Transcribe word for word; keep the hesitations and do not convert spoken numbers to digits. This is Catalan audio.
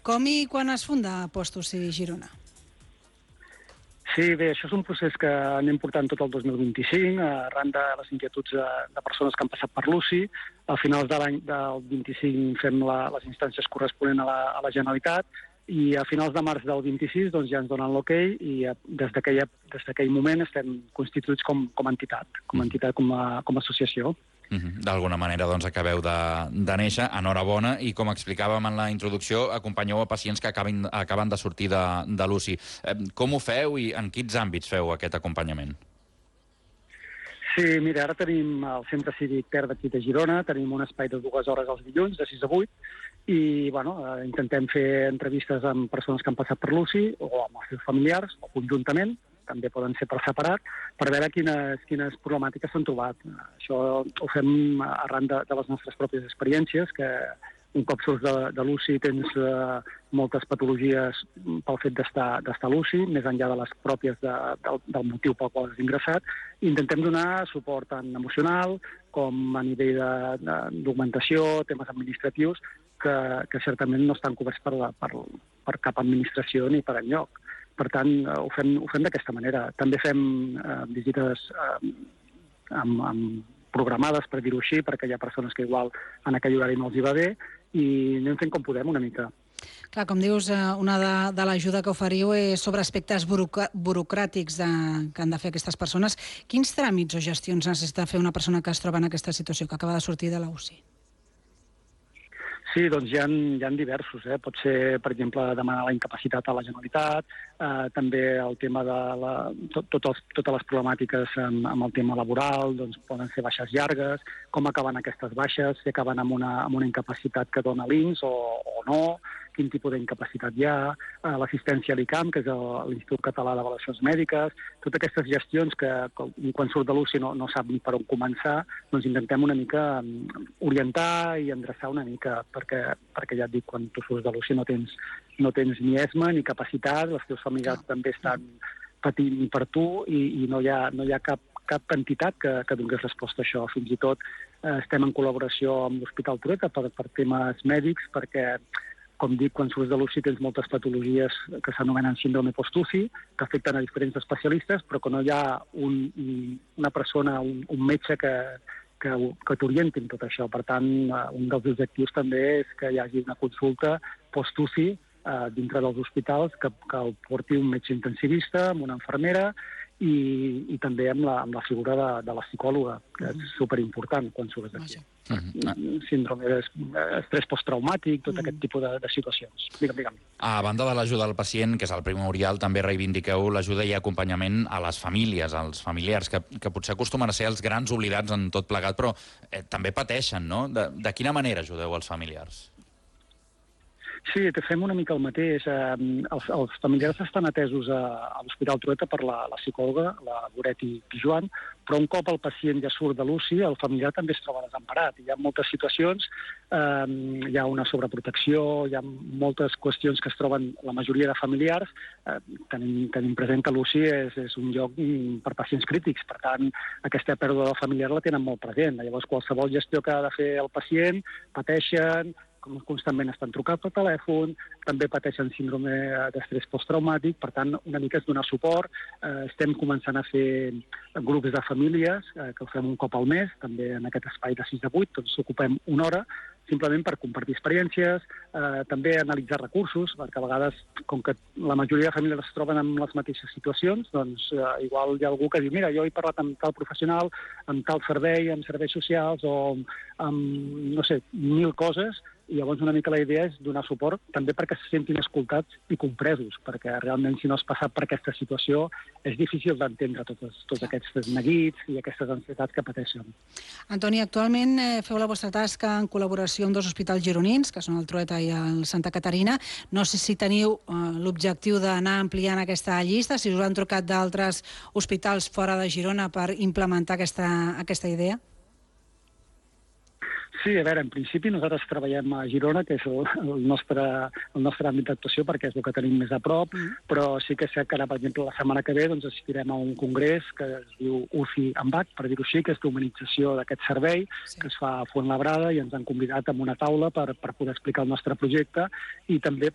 Com i quan es funda Post-UCI Girona? Sí, bé, això és un procés que anem portant tot el dos mil vint-i-cinc, arran de les inquietuds de, de persones que han passat per l'U C I. A finals de l'any del vint-i-cinc fem la, les instàncies corresponents a la, a la Generalitat i a finals de març del vint-i-sis doncs, ja ens donen l'ok i des d'aquell des d'aquell moment estem constituïts com, com a entitat, com a entitat, com a, com a associació. Uh-huh. D'alguna manera doncs, acabeu de, de néixer, enhorabona, i com explicàvem en la introducció, acompanyeu a pacients que acabin, acaben de sortir de, de l'U C I. Eh, com ho feu i en quins àmbits feu aquest acompanyament? Sí, mira, ara tenim el Centre Cívic Ter d'aquí de Girona, tenim un espai de dues hores als dilluns, de sis a vuit, i bueno, eh, intentem fer entrevistes amb persones que han passat per l'U C I o amb els seus familiars, o conjuntament, també poden ser per separat, per veure quines, quines problemàtiques s'han trobat. Això ho fem arran de, de les nostres pròpies experiències, que un cop surts de, de l'U C I tens eh, moltes patologies pel fet d'estar d'estar a l'U C I, més enllà de les pròpies de, del, del motiu pel qual has ingressat. Intentem donar suport tant emocional com a nivell de, de documentació, temes administratius, que, que certament no estan coberts per, la, per, per cap administració ni per enlloc. Per tant, ho fem, ho fem d'aquesta manera. També fem eh, visites eh, amb, amb programades, per dir-ho així, perquè hi ha persones que igual en aquell horari no els hi va bé, i anem fent com podem una mica. Clar, com dius, una de, de l'ajuda que oferiu és sobre aspectes burocràtics de, que han de fer aquestes persones. Quins tràmits o gestions necessita fer una persona que es troba en aquesta situació, que acaba de sortir de la U C I? Sí, doncs hi ha, hi ha diversos. Eh? Pot ser, per exemple, demanar la incapacitat a la Generalitat, eh, també el tema de la, tot, tot els, totes les problemàtiques amb, amb el tema laboral, doncs poden ser baixes llargues, com acaben aquestes baixes, si acaben amb una, amb una incapacitat que dona l'I N S o, o no, quin tipus d'incapacitat hi ha, eh, l'assistència a l'I C A M, que és l'Institut Català d'Avaluacions Mèdiques, totes aquestes gestions que quan surt de l'U C I no, no sap ni per on començar, doncs intentem una mica orientar i endreçar una mica, perquè, perquè ja et dic, quan tu surts de l'U C I no tens, no tens ni esma ni capacitat, els teus familiars no. també estan patint per tu i, i no hi ha, no hi ha cap, cap entitat que, que donés resposta a això. Fins i tot eh, estem en col·laboració amb l'Hospital Trueta per, per temes mèdics, perquè com dic, quan surts de l'U C I tens moltes patologies que s'anomenen síndrome post-U C I, que afecten a diferents especialistes, però que no hi ha un, una persona, un, un metge que, que, que t'orienti en tot això. Per tant, un dels objectius també és que hi hagi una consulta post-U C I eh, dintre dels hospitals, que, que el porti un metge intensivista, amb una infermera, i, i també amb la, amb la figura de, de la psicòloga, que és superimportant quan surts d'aquí. Uh-huh. Síndrome d'estrès posttraumàtic, tot uh-huh. aquest tipus de, de situacions. Digue'm, digue'm. A banda de l'ajuda al pacient, que és el primordial, també reivindiqueu l'ajuda i acompanyament a les famílies, als familiars, que, que potser acostumen a ser els grans oblidats en tot plegat, però eh, també pateixen, no? De, de quina manera ajudeu als familiars? Sí, fem una mica el mateix. Eh, els, els familiars estan atesos a, a l'Hospital Trueta per la, la psicòloga, la Goretti Pijuan, però un cop el pacient ja surt de l'U C I, el familiar també es troba desemparat. Hi ha moltes situacions, eh, hi ha una sobreprotecció, hi ha moltes qüestions que es troben la majoria de familiars. Eh, tenim, tenim present que l'U C I és, és un lloc per pacients crítics, per tant, aquesta pèrdua del familiar la tenen molt present. Llavors, qualsevol gestió que ha de fer el pacient, pateixen, constantment estan trucant per telèfon, també pateixen síndrome d'estrès posttraumàtic, per tant, una mica és donar suport. Eh, estem començant a fer grups de famílies, eh, que ho fem un cop al mes, també en aquest espai de sis a vuit, doncs ocupem una hora, simplement per compartir experiències, eh, també analitzar recursos, perquè a vegades, com que la majoria de famílies es troben en les mateixes situacions, doncs eh, igual hi ha algú que diu, mira, jo he parlat amb tal professional, amb tal servei, amb serveis socials, o amb, no sé, mil coses, i llavors una mica la idea és donar suport també perquè se sentin escoltats i compresos, perquè realment si no has passat per aquesta situació és difícil d'entendre tots, tots aquests neguits i aquestes ansietats que pateixen. Antoni, actualment eh, feu la vostra tasca en col·laboració amb dos hospitals gironins, que són el Trueta i el Santa Caterina. No sé si teniu eh, l'objectiu d'anar ampliant aquesta llista, si us han trucat d'altres hospitals fora de Girona per implementar aquesta, aquesta idea? Sí, a veure, en principi nosaltres treballem a Girona, que és el nostre, el nostre àmbit d'actuació, perquè és el que tenim més a prop, mm. però sí que és cert que ara, per exemple, la setmana que ve doncs, assistirem a un congrés que es diu U C I en B A C, per dir-ho així, que és d'humanització d'aquest servei, sí. que es fa a Fuenlabrada, i ens han convidat a una taula per, per poder explicar el nostre projecte i també